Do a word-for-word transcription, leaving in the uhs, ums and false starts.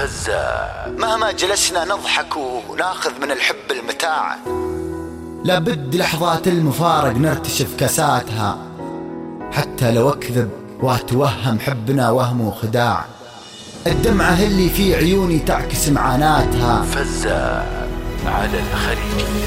فزاع. مهما جلسنا نضحك وناخذ من الحب المتاع، لابد لحظات المفارق نرتشف كاساتها، حتى لو أكذب وأتوهم حبنا وهم وخداع، الدمعة اللي في عيوني تعكس معاناتها. فزاع على الخليج.